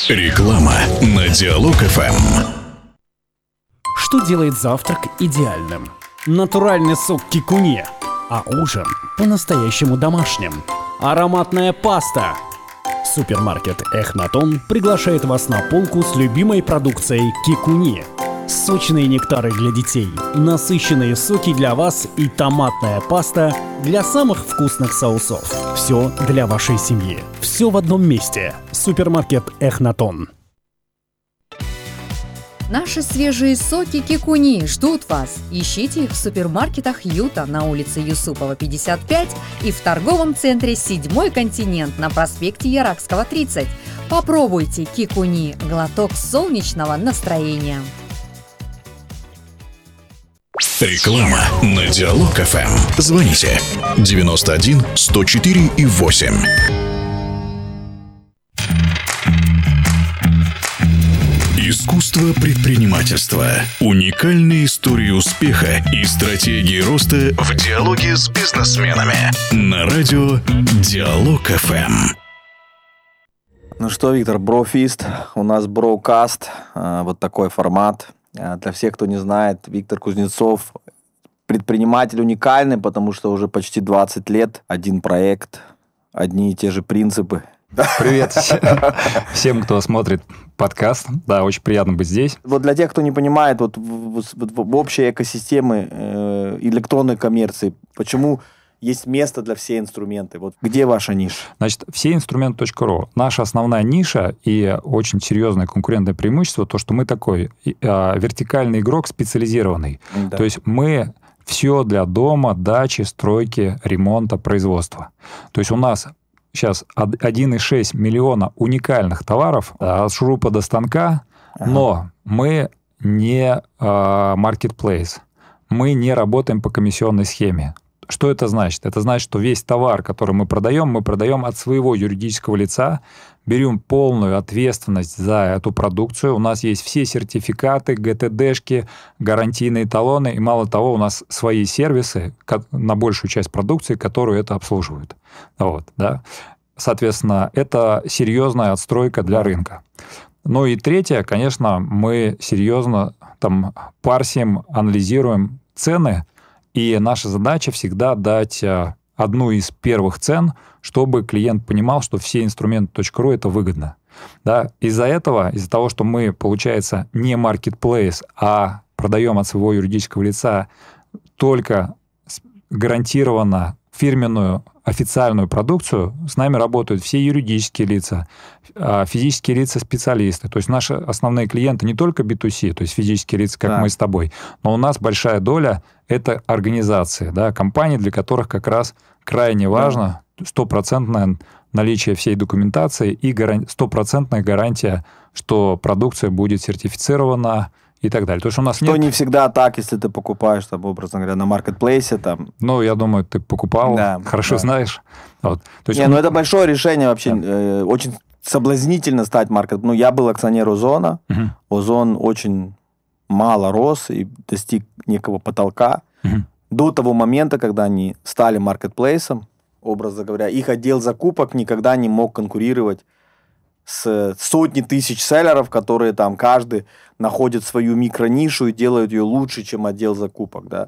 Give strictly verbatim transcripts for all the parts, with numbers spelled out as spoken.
Реклама на Диалог-ФМ. Что делает завтрак идеальным? Натуральный сок кикуни, а ужин по-настоящему домашним. Ароматная паста. Супермаркет Эхнатон приглашает вас на полку с любимой продукцией кикуни. Сочные нектары для детей, насыщенные соки для вас и томатная паста для самых вкусных соусов. Все для вашей семьи. Все в одном месте. Супермаркет Эхнатон. Наши свежие соки кикуни ждут вас. Ищите их в супермаркетах Юта на улице Юсупова, пятьдесят пять и в торговом центре «Седьмой континент» на проспекте Яракского, тридцать. Попробуйте кикуни – глоток солнечного настроения. Реклама на Диалог-ФМ. Звоните девяносто один сто четыре и восемь. Искусство предпринимательства. Уникальные истории успеха и стратегии роста в диалоге с бизнесменами. На радио Диалог-ФМ. Ну что, Виктор, Брофист, у нас Брокаст, вот такой формат. Для всех, кто не знает, Виктор Кузнецов предприниматель уникальный, потому что уже почти двадцать лет, один проект, одни и те же принципы. Привет всем, кто смотрит подкаст. Да, очень приятно быть здесь. Вот для тех, кто не понимает, вот в, в, в общей экосистеме э, электронной коммерции, почему есть место для всех инструментов? Вот где ваша ниша? Значит, все инструменты точка ру. Наша основная ниша и очень серьезное конкурентное преимущество, то, что мы такой э, вертикальный игрок специализированный. Да. То есть мы все для дома, дачи, стройки, ремонта, производства. То есть у нас сейчас один и шесть миллиона уникальных товаров от шурупа до станка, ага. Но мы не маркетплейс. Э, мы не работаем по комиссионной схеме. Что это значит? Это значит, что весь товар, который мы продаем, мы продаем от своего юридического лица, берем полную ответственность за эту продукцию. У нас есть все сертификаты, гэ тэ дэшки, гарантийные талоны, и мало того, у нас свои сервисы на большую часть продукции, которую это обслуживают. Вот, да? Соответственно, это серьезная отстройка для рынка. Ну и третье, конечно, мы серьезно там парсим, анализируем цены, и наша задача всегда дать одну из первых цен, чтобы клиент понимал, что все инструменты точка ру это выгодно. Да? Из-за этого, из-за того, что мы, получается, не маркетплейс, а продаем от своего юридического лица только гарантированно фирменную официальную продукцию, с нами работают все юридические лица, физические лица-специалисты. То есть наши основные клиенты не только би ту си, то есть физические лица, как да. мы с тобой, но у нас большая доля – это организации, да, компании, для которых как раз крайне важно стопроцентное наличие всей документации и стопроцентная гарантия, что продукция будет сертифицирована, и так далее. То есть у нас Что нет... не всегда так, если ты покупаешь, там, образно говоря, на маркетплейсе. Там... Ну, я думаю, ты покупал, да, хорошо да. знаешь. Вот. То есть не, он... ну это большое решение вообще. Да. Э, очень соблазнительно стать маркет. Ну, я был акционер Озона. Угу. Озон очень мало рос и достиг некого потолка. Угу. До того момента, когда они стали маркетплейсом, образно говоря, их отдел закупок никогда не мог конкурировать с сотни тысяч селлеров, которые там каждый находит свою микронишу и делают ее лучше, чем отдел закупок. Да?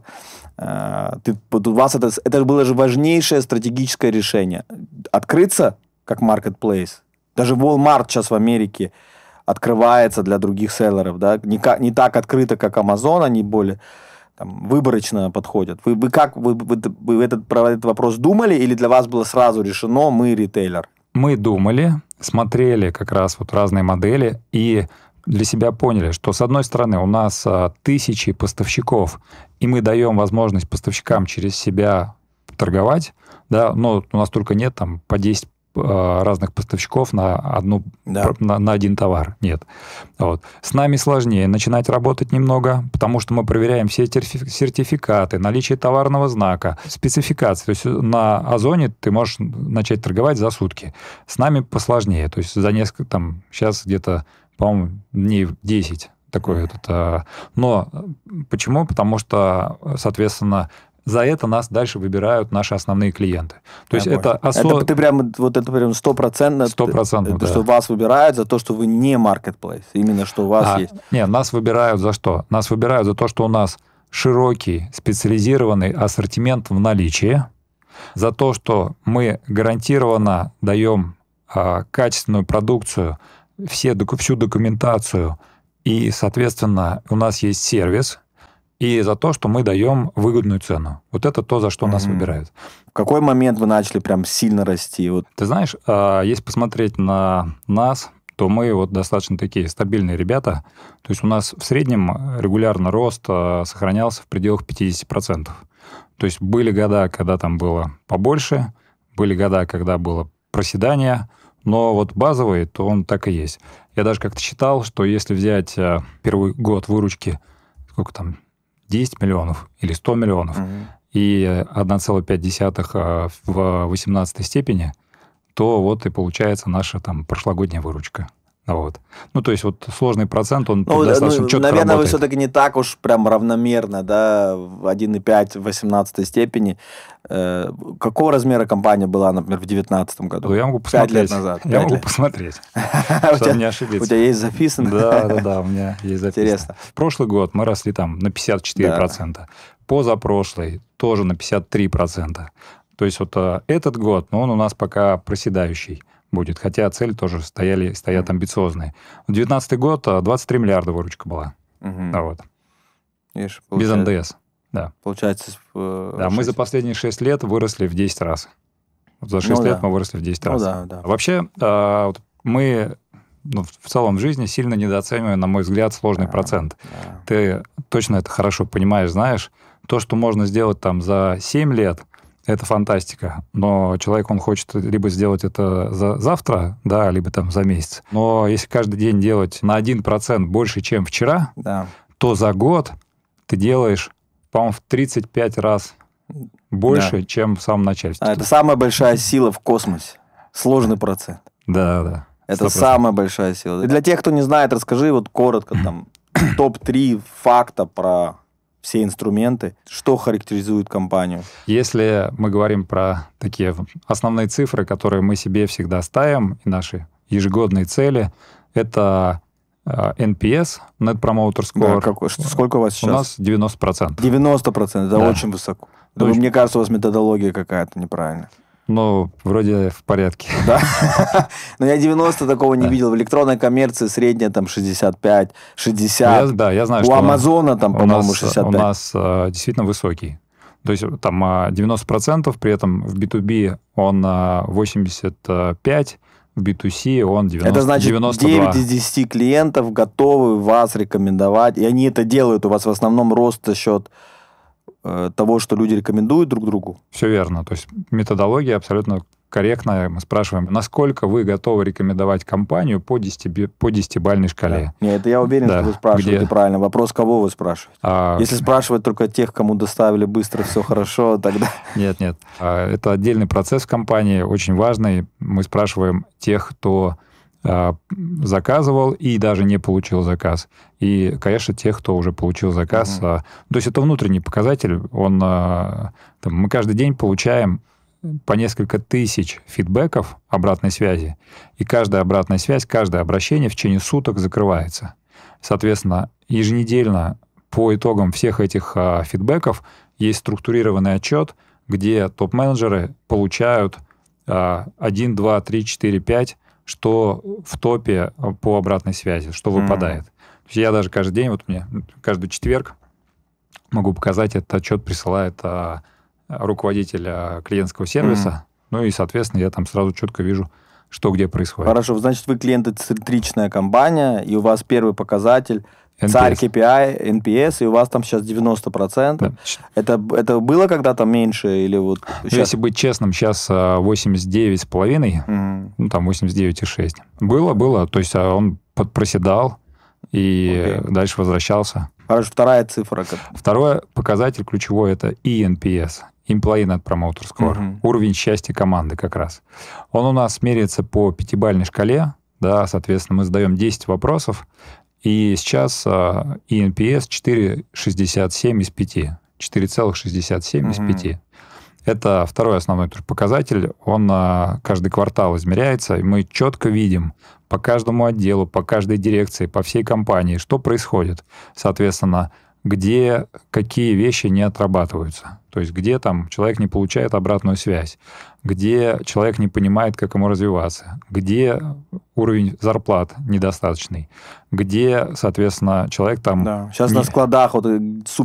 Ты, у вас это, это было же важнейшее стратегическое решение. Открыться как маркетплейс. Даже Walmart сейчас в Америке открывается для других селлеров. Да? Не, не так открыто, как Amazon, они более там, выборочно подходят. Вы, вы как вы, вы, вы этот, про этот вопрос думали, или для вас было сразу решено, мы ритейлер? Мы думали, смотрели как раз вот разные модели и для себя поняли, что с одной стороны у нас тысячи поставщиков, и мы даем возможность поставщикам через себя торговать, да, но у нас только нет там по десять разных поставщиков на, одну, да. на, на один товар. Нет. Вот. С нами сложнее начинать работать немного, потому что мы проверяем все сертификаты, наличие товарного знака, спецификации. То есть на Озоне ты можешь начать торговать за сутки. С нами посложнее. То есть за несколько, там, сейчас где-то, по-моему, дней десять такой этот. Но почему? Потому что, соответственно, за это нас дальше выбирают наши основные клиенты. То есть это, осо... это ты прям вот это прям стопроцентно, стопроцентно, да. Что вас выбирают за то, что вы не marketplace, именно что у вас а, есть. Нет, нас выбирают за что? Нас выбирают за то, что у нас широкий специализированный ассортимент в наличии, за то, что мы гарантированно даем а, качественную продукцию, все, всю документацию, и, соответственно, у нас есть сервис, и за то, что мы даем выгодную цену. Вот это то, за что mm-hmm. нас выбирают. В какой момент вы начали прям сильно расти? Вот. Ты знаешь, если посмотреть на нас, то мы вот достаточно такие стабильные ребята. То есть у нас в среднем регулярно рост сохранялся в пределах пятьдесят процентов. То есть были года, когда там было побольше, были года, когда было проседание, но вот базовый, то он так и есть. Я даже как-то считал, что если взять первый год выручки, сколько там, десять миллионов или сто миллионов, угу. и одна целая пять десятых в восемнадцатой степени, то вот и получается наша там прошлогодняя выручка. Вот. Ну, то есть вот сложный процент, он ну, достаточно ну, четко наверное, работает. Вы все-таки не так уж прям равномерно, да, в один и пять в восемнадцатой степени. Э, какого размера компания была, например, в девятнадцатом году? Ну, я могу посмотреть. Пять лет назад. Я могу посмотреть, чтобы не ошибиться. У тебя есть записано? Да, да, да, у меня есть записано. Интересно. В прошлый год мы росли там на пятьдесят четыре процента. Позапрошлый тоже на пятьдесят три процента. То есть вот этот год, ну, он у нас пока проседающий будет, хотя цели тоже стояли, стоят амбициозные. В девятнадцатый год двадцать три миллиарда выручка была. Угу. Да, вот. Видишь, без эн дэ эс. Да. Получается... Э, да, мы за последние шесть лет выросли в десять раз. Вот за шесть ну, лет да. мы выросли в десять раз. Ну, да, да. Вообще, э, вот мы ну, в целом в жизни сильно недооцениваем, на мой взгляд, сложный да, процент. Да. Ты точно это хорошо понимаешь, знаешь. То, что можно сделать там за семь лет, это фантастика. Но человек, он хочет либо сделать это за завтра, да, либо там за месяц. Но если каждый день делать на один процент больше, чем вчера, да. то за год ты делаешь, по-моему, в тридцать пять раз больше, да. чем в самом начале. А это самая большая сила в космосе. Сложный процент. Да, да. Это самая большая сила. И для тех, кто не знает, расскажи вот коротко там топ три факта про... все инструменты. Что характеризует компанию? Если мы говорим про такие основные цифры, которые мы себе всегда ставим, и наши ежегодные цели, это эн пи эс, Net Promoter Score. Да, какой, сколько у вас сейчас? У нас девяносто процентов. девяносто процентов, это да. очень высоко. Да, очень... Мне кажется, у вас методология какая-то неправильная. Ну, вроде в порядке. Да? Но я девяносто такого не видел. В электронной коммерции средняя там шестьдесят пять, шестьдесят. Да, я знаю, что... У Амазона там, по-моему, шестьдесят пять. У нас действительно высокий. То есть там девяносто процентов, при этом в би ту би он восемьдесят пять, в би ту си он девяносто, это значит, девяносто два. девять из десяти клиентов готовы вас рекомендовать, и они это делают. У вас в основном рост за счет того, что люди рекомендуют друг другу? Все верно. То есть методология абсолютно корректная. Мы спрашиваем, насколько вы готовы рекомендовать компанию по десятибалльной шкале. Да. Нет, это я уверен, да. что вы спрашиваете Где? правильно. Вопрос, кого вы спрашиваете? А... Если спрашивать только тех, кому доставили быстро, все хорошо, тогда... Нет, нет. Это отдельный процесс в компании, очень важный. Мы спрашиваем тех, кто заказывал и даже не получил заказ. И, конечно, тех, кто уже получил заказ. Mm-hmm. То есть это внутренний показатель. Он, там, мы каждый день получаем по несколько тысяч фидбэков обратной связи. И каждая обратная связь, каждое обращение в течение суток закрывается. Соответственно, еженедельно по итогам всех этих фидбэков есть структурированный отчет, где топ-менеджеры получают один, два, три, четыре, пять что в топе по обратной связи, что выпадает. Mm. То есть я даже каждый день, вот мне каждый четверг могу показать, этот отчет присылает а, руководитель а, клиентского сервиса, mm. ну и, соответственно, я там сразу четко вижу, что где происходит. Хорошо, значит, вы клиентоцентричная компания, и у вас первый показатель царь кей пи ай, эн пи эс, и у вас там сейчас девяносто процентов. Да. Это, это было когда-то меньше? Или вот сейчас? Если быть честным, сейчас восемьдесят девять с половиной, mm-hmm. ну там восемьдесят девять и шесть. Было, было. То есть он проседал и okay. дальше возвращался. Хорошо, вторая цифра. Второй показатель ключевой – это и эн пи эс. Employee Net Promoter Score. Mm-hmm. Уровень счастья команды как раз. Он у нас меряется по пятибалльной шкале. Да, соответственно, мы задаем десять вопросов. И сейчас и эн пи эс четыре целых шестьдесят семь из пяти. четыре целых шестьдесят семь Мгм. из пяти. Это второй основной показатель. Он а, каждый квартал измеряется, и мы четко видим по каждому отделу, по каждой дирекции, по всей компании, что происходит. Соответственно, где какие вещи не отрабатываются. То есть где там человек не получает обратную связь, где человек не понимает, как ему развиваться, где уровень зарплат недостаточный, где, соответственно, человек там... Да. Сейчас не- на складах вот, э,